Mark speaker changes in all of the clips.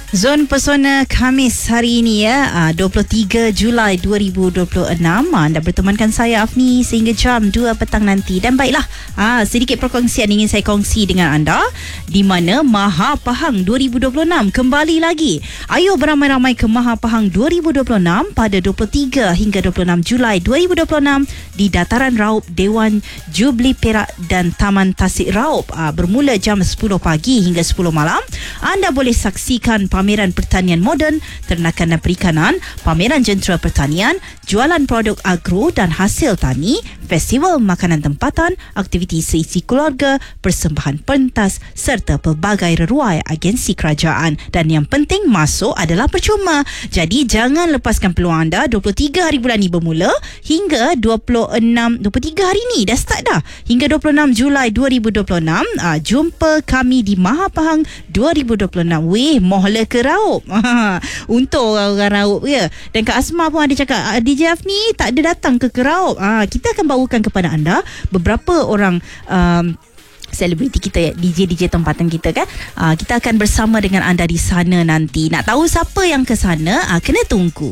Speaker 1: Zon Pesona Khamis hari ini 23 Julai 2026. Anda bertemankan saya Afni sehingga jam 2 petang nanti. Dan baiklah, sedikit perkongsian ingin saya kongsi dengan anda, di mana Maha Pahang 2026 kembali lagi. Ayo beramai-ramai ke Maha Pahang 2026 pada 23 hingga 26 Julai 2026 di Dataran Raup Dewan Jubli Perak dan Taman Tasik Raup. Bermula jam 10 pagi hingga 10 malam. Anda boleh saksikan pameran pertanian moden, ternakan dan perikanan, pameran jentera pertanian, jualan produk agro dan hasil tani, festival makanan tempatan, aktiviti seisi keluarga, persembahan pentas serta pelbagai reruai agensi kerajaan. Dan yang penting, masuk adalah percuma. Jadi jangan lepaskan peluang anda. 23 hari bulan ni bermula hingga 23 hari ni dah start dah hingga 26 Julai 2026. Jumpa kami di Maha Pahang 2026. Weh, mohla ke Raup. Untuk orang Raup ya. Dan Kak Asma pun ada cakap, DJ Afni tak ada datang ke Raup. Kita akan bawakan kepada anda beberapa orang selebriti kita ya, DJ tempatan kita kan. Kita akan bersama dengan anda di sana nanti. Nak tahu siapa yang ke sana? Kena tunggu.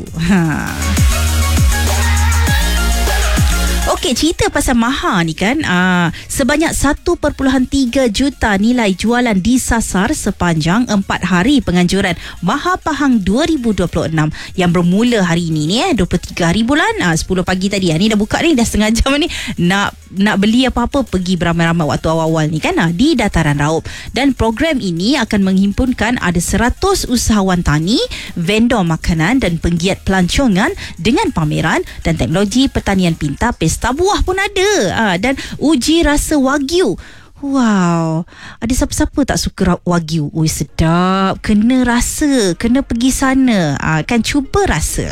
Speaker 1: Okey, cerita pasal Maha ni kan, sebanyak 1.3 juta nilai jualan disasar sepanjang 4 hari penganjuran Maha Pahang 2026 yang bermula hari ini ni 23 hari bulan 10 pagi tadi. Ni dah buka ni, dah setengah jam ni. Nak beli apa-apa, pergi beramai-ramai waktu awal-awal ni kan, di Dataran Raup. Dan program ini akan menghimpunkan ada 100 usahawan tani, vendor makanan dan penggiat pelancongan dengan pameran dan teknologi pertanian pintar. Pesta buah pun ada, dan uji rasa Wagyu. Wow, ada siapa-siapa tak suka Wagyu? Ui, sedap. Kena rasa, kena pergi sana, kan cuba rasa.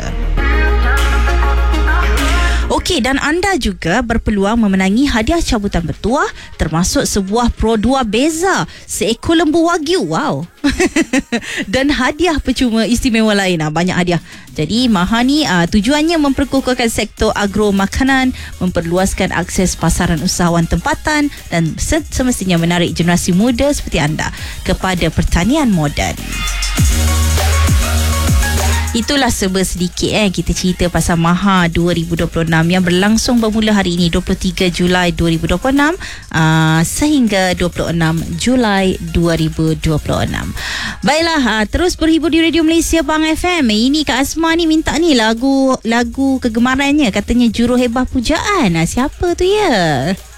Speaker 1: Okey, dan anda juga berpeluang memenangi hadiah cabutan bertuah, termasuk sebuah Pro 2 Beza, seekor lembu Wagyu. Wow. Dan hadiah percuma istimewa lain. Banyak hadiah. Jadi Maha ni tujuannya memperkukuhkan sektor agro makanan, memperluaskan akses pasaran usahawan tempatan dan semestinya menarik generasi muda seperti anda kepada pertanian moden. Itulah serba sedikit kita cerita pasal Maha 2026 yang berlangsung bermula hari ini 23 Julai 2026 sehingga 26 Julai 2026. Baiklah, terus berhibur di Radio Malaysia Bang FM. Ini Kak Asma ni minta ni lagu kegemarannya, katanya Juruhebah Pujaan. Siapa tu ya?